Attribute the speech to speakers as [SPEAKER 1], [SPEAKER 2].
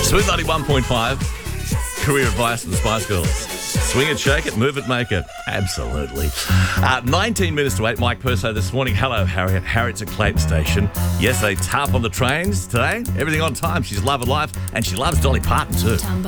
[SPEAKER 1] Smooth 91.5, career advice from the Spice Girls. Swing it, shake it, move it, make it. Absolutely. 19 minutes to 8, Mike Perso this morning. Hello, Harriet. Harriet's at Clayton Station. Yesterday, tough on the trains. Today, everything on time. She's loving life, and she loves Dolly Parton too.